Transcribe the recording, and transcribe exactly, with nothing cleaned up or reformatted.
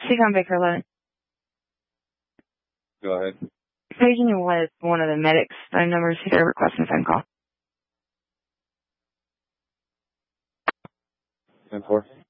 Seacon Baker eleven. Go ahead. Paging you with one of the medics' phone numbers. They're requesting a phone call. ten four.